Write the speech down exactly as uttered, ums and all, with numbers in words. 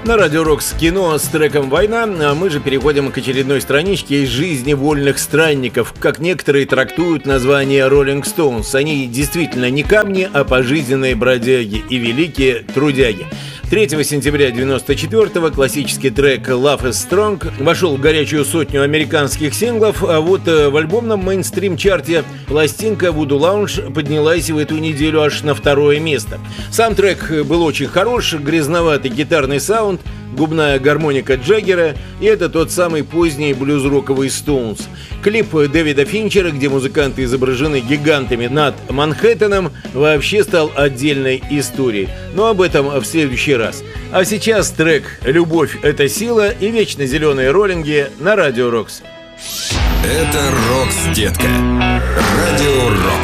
На Радио Рокс кино с треком «Война», а мы же переходим к очередной страничке из жизни вольных странников, как некоторые трактуют название «Роллинг Стоунс». Они действительно не камни, а пожизненные бродяги и великие трудяги. третьего сентября девяносто четвёртого классический трек «Love is Strong» вошел в горячую сотню американских синглов, а вот в альбомном мейнстрим-чарте пластинка Voodoo Lounge поднялась в эту неделю аж на второе место. Сам трек был очень хорош, грязноватый гитарный саунд, губная гармоника Джаггера, и это тот самый поздний блюз-роковый Стоунс. Клип Дэвида Финчера, где музыканты изображены гигантами над Манхэттеном, вообще стал отдельной историей. Но об этом в следующий раз. А сейчас трек «Любовь – это сила» и вечно зеленые роллинги на Радио Рокс. Это Рокс, детка. Радио Рокс.